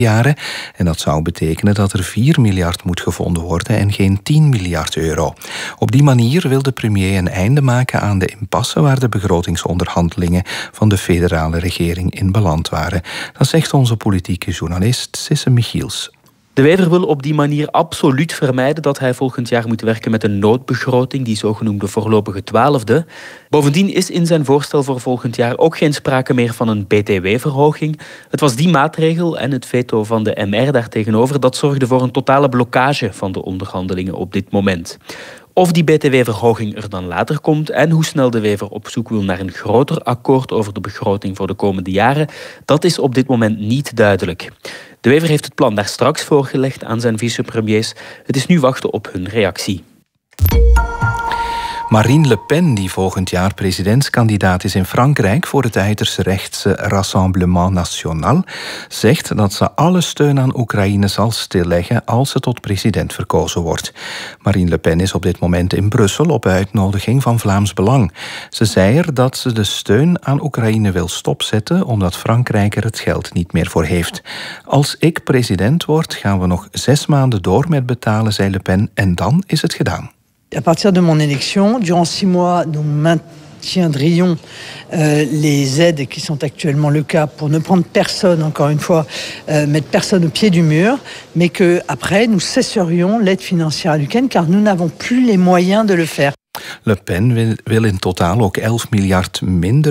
jaren. En dat zou betekenen dat er 4 miljard moet gevonden worden en geen 10 miljard euro. Op die manier wil de premier een einde maken aan de impasse waar de begrotingsonderhandelingen van de federale regering in beland waren. Dat zegt onze politieke journalist Sisse Michiels. De Wever wil op die manier absoluut vermijden dat hij volgend jaar moet werken met een noodbegroting, die zogenoemde voorlopige 12e. Bovendien is in zijn voorstel voor volgend jaar ook geen sprake meer van een btw-verhoging. Het was die maatregel en het veto van de MR daartegenover dat zorgde voor een totale blokkage van de onderhandelingen op dit moment. Of die btw-verhoging er dan later komt en hoe snel de Wever op zoek wil naar een groter akkoord over de begroting voor de komende jaren, dat is op dit moment niet duidelijk. De Wever heeft het plan daar straks voorgelegd aan zijn vicepremiers. Het is nu wachten op hun reactie. Marine Le Pen, die volgend jaar presidentskandidaat is in Frankrijk voor het uiterste-rechtse Rassemblement National, zegt dat ze alle steun aan Oekraïne zal stilleggen als ze tot president verkozen wordt. Marine Le Pen is op dit moment in Brussel op uitnodiging van Vlaams Belang. Ze zei er dat ze de steun aan Oekraïne wil stopzetten omdat Frankrijk er het geld niet meer voor heeft. Als ik president word, gaan we nog 6 maanden door met betalen, zei Le Pen, en dan is het gedaan. À partir de mon élection, durant 6 mois, nous maintiendrions les aides qui sont actuellement le cas pour ne prendre personne, encore une fois, mettre personne au pied du mur, mais qu'après, nous cesserions l'aide financière à l'Ukraine car nous n'avons plus les moyens de le faire. Le Pen wil in totaal ook 11 miljard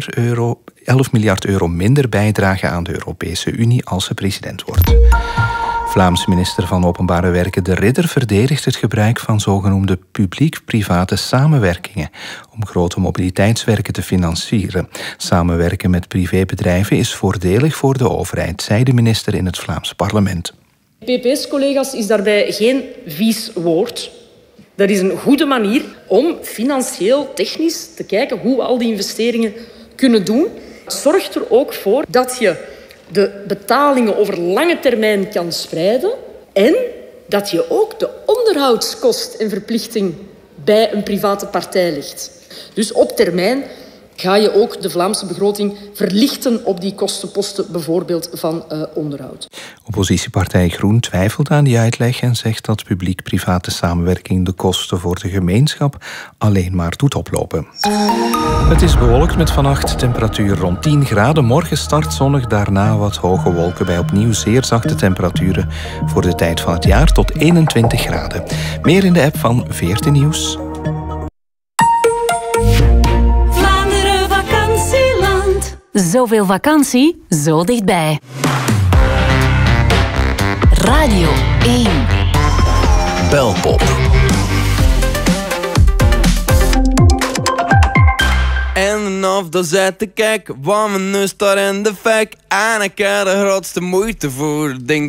euro minder bijdragen aan de Europese Unie als ze president wordt. Vlaams minister van Openbare Werken De Ridder verdedigt het gebruik van zogenoemde publiek-private samenwerkingen om grote mobiliteitswerken te financieren. Samenwerken met privébedrijven is voordelig voor de overheid, zei de minister in het Vlaams parlement. PPS-collega's is daarbij geen vies woord. Dat is een goede manier om financieel, technisch te kijken hoe we al die investeringen kunnen doen. Het zorgt er ook voor dat je de betalingen over lange termijn kan spreiden en dat je ook de onderhoudskost en verplichting bij een private partij legt. Dus op termijn ga je ook de Vlaamse begroting verlichten op die kostenposten, bijvoorbeeld van onderhoud. Oppositiepartij Groen twijfelt aan die uitleg en zegt dat publiek-private samenwerking de kosten voor de gemeenschap alleen maar doet oplopen. Het is bewolkt met vannacht temperatuur rond 10 graden. Morgen start zonnig, daarna wat hoge wolken bij opnieuw zeer zachte temperaturen voor de tijd van het jaar tot 21 graden. Meer in de app van VRT Nieuws. Zoveel vakantie, zo dichtbij. Radio 1. Belpop. En of dat zet te kijken, want mijn neus staat in de fik. En ik heb de grootste moeite voor het ding